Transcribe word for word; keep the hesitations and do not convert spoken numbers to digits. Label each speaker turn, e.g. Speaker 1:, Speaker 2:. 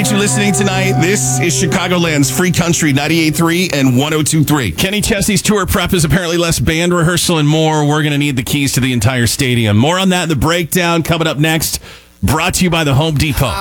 Speaker 1: appreciate you listening tonight. This is Chicagoland's Free Country ninety-eight point three and one oh two point three.
Speaker 2: Kenny Chesney's tour prep is apparently less band rehearsal and more. We're going to need the keys to the entire stadium. More on that in the breakdown coming up next. Brought to you by the Home Depot.